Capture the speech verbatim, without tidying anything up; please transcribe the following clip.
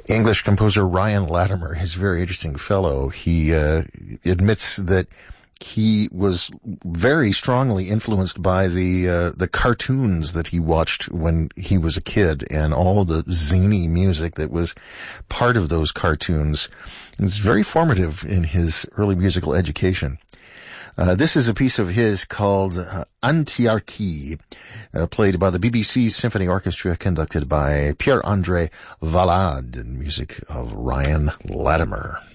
English composer Ryan Latimer is a very interesting fellow. He uh, admits that he was very strongly influenced by the uh, the cartoons that he watched when he was a kid, and all the zany music that was part of those cartoons. It was very formative in his early musical education. Uh, this is a piece of his called uh, Antiarchie, uh, played by the B B C Symphony Orchestra, conducted by Pierre-André Valade, and music of Ryan Latimer.